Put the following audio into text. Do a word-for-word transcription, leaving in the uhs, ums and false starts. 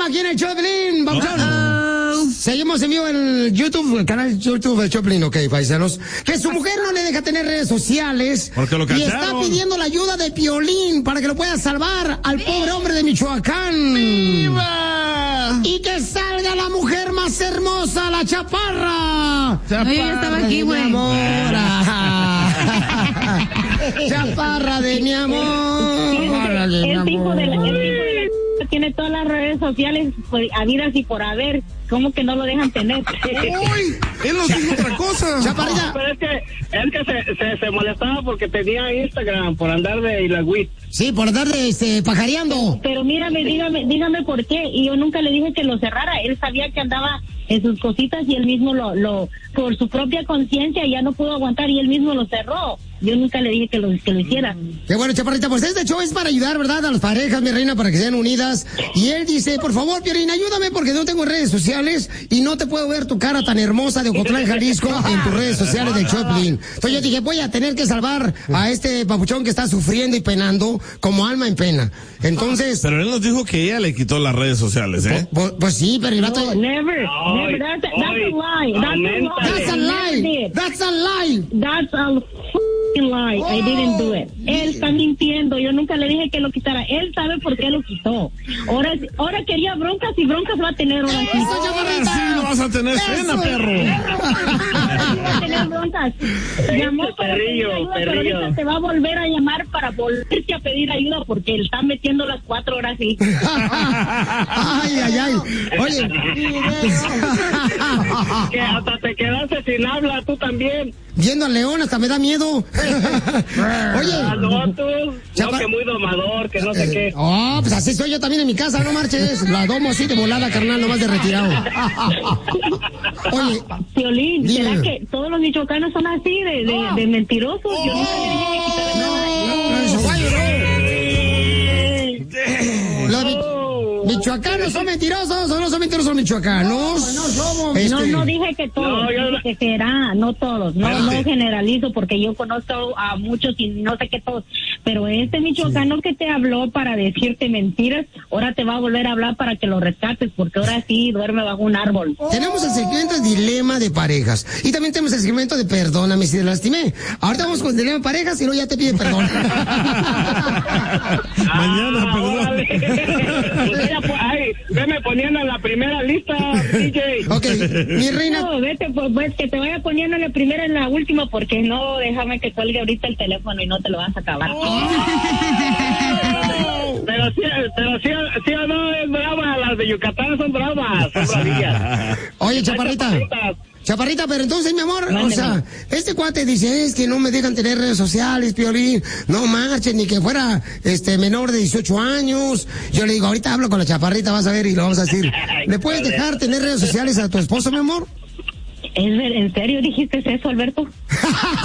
dilema aquí en el Choplin. Vamos a Seguimos en vivo en el YouTube, el canal YouTube de Choplin, ok, paisanos. Que su mujer no le deja tener redes sociales. Porque lo y está pidiendo la ayuda de Piolín para que lo pueda salvar al pobre hombre de Michoacán. ¡Viva! Y que salga la mujer más hermosa, la chaparra. Chaparra. No, yo ya estaba aquí, güey. Chaparra de mi amor. El, el, el tipo de la, el tipo de la tiene todas las redes sociales pues, habidas y por haber. ¿Cómo que no lo dejan tener? ¡Uy! Él nos dijo otra cosa. Chaparrita. No, pero es que, es que se, se, se molestaba porque tenía Instagram por andar de Ilagüit. Sí, por andar de este, pajareando. Pero mírame, dígame, dígame por qué. Y yo nunca le dije que lo cerrara. Él sabía que andaba en sus cositas y él mismo lo, lo por su propia conciencia ya no pudo aguantar y él mismo lo cerró. Yo nunca le dije que lo, que lo hiciera. Qué bueno, Chaparrita, pues este show es para ayudar, ¿verdad? A las parejas, mi reina, para que sean unidas. Y él dice, por favor, Piolín, ayúdame porque no tengo redes sociales y no te puedo ver tu cara tan hermosa de Ocotlán, Jalisco, en tus redes sociales de Choplin. Entonces yo dije, voy a tener que salvar a este papuchón que está sufriendo y penando como alma en pena. Entonces... Pero él nos dijo que ella le quitó las redes sociales, ¿eh? Pues, pues sí, pero el vato... No, never, never. That's a, that's a lie. That's a lie. That's a lie. That's a f***ing lie. I didn't do it. Él está mintiendo. Yo nunca le dije que lo quitara. Él sabe por qué lo quitó. Ahora, ahora quería broncas y broncas va a tener ahora sí. Sí, no vas a tener cena, perro. Va a tener broncas. Llamó para pedir ayuda, pero ahorita te va a volver a llamar para volverte a pedir ayuda porque él está metiendo las cuatro horas y... Ay, ay, ay. Oye. Que hasta te quedaste sin habla, tú también. Viendo al león hasta me da miedo. Oye. Ah, no, tú. Chapa... No, que muy domador, que no sé eh, qué. Oh, pues así soy yo también en mi casa, no marches. La domo así de volada, carnal, nomás de retirado. Oye. Piolín, ¿será que todos los michoacanos son así, de, de, de mentirosos? Oh, yo nunca le dije que quitara nada. No, no, no. ¿Michoacanos son mentirosos o no son mentirosos los michoacanos? No, no somos. Este... No, no dije que todos, no, yo... dije que será, no todos. No, no generalizo porque yo conozco a muchos y no sé qué todos. Pero este michoacano sí. que te habló para decirte mentiras, ahora te va a volver a hablar para que lo rescates porque ahora sí duerme bajo un árbol. Oh. Tenemos el segmento de dilema de parejas y también tenemos el segmento de perdóname si te lastimé. Ahorita vamos con el dilema de parejas y luego ya te pide perdón. Mañana, perdón. Ay, veme poniendo en la primera lista, D J. Ok, mi reina. No, vete, pues, pues que te vaya poniendo en la primera en la última, porque no, déjame que cuelgue ahorita el teléfono y no te lo vas a acabar. Oh. Pero sí, pero sí, sí o no es brava, las de Yucatán son bravas, son bravillas. Oye, Chaparrita. Chaparrita, pero entonces, mi amor, Mándeme. o sea, este cuate dice, es que no me dejan tener redes sociales, Piolín, no marchen, ni que fuera, este, menor de dieciocho años. Yo le digo, ahorita hablo con la Chaparrita, vas a ver, y lo vamos a decir. ¿Le puedes dejar tener redes sociales a tu esposo, mi amor? ¿En serio dijiste eso, Alberto?